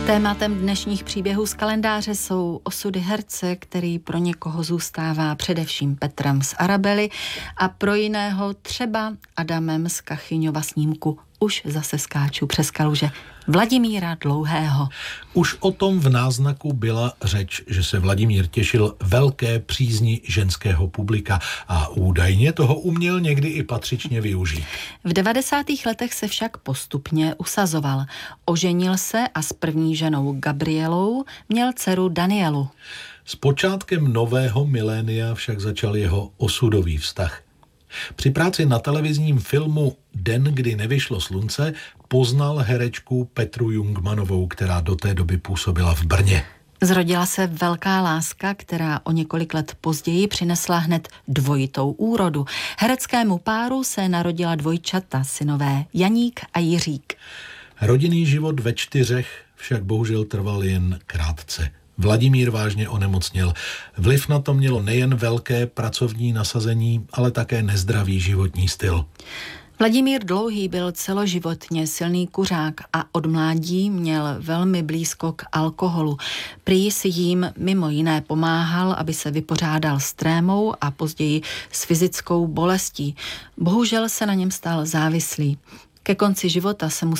Tématem dnešních příběhů z kalendáře jsou osudy herce, který pro někoho zůstává především Petrem z Arabely a pro jiného třeba Adamem z Kachyňova snímku Už zase skáču přes kaluže Vladimíra Dlouhého. Už o tom v náznaku byla řeč, že se Vladimír těšil velké přízni ženského publika a údajně toho uměl někdy i patřičně využít. V 90. letech se však postupně usazoval. Oženil se a s první ženou Gabrielou měl dceru Danielu. S počátkem nového milénia však začal jeho osudový vztah. Při práci na televizním filmu Den, kdy nevyšlo slunce, poznal herečku Petru Jungmannovou, která do té doby působila v Brně. Zrodila se velká láska, která o několik let později přinesla hned dvojitou úrodu. Hereckému páru se narodila dvojčata, synové Janík a Jiřík. Rodinný život ve 4 však bohužel trval jen krátce. Vladimír vážně onemocněl. Vliv na to mělo nejen velké pracovní nasazení, ale také nezdravý životní styl. Vladimír Dlouhý byl celoživotně silný kuřák a od mládí měl velmi blízko k alkoholu. Prý si jím mimo jiné pomáhal, aby se vypořádal s trémou a později s fyzickou bolestí. Bohužel se na něm stal závislý. Ke konci života se musel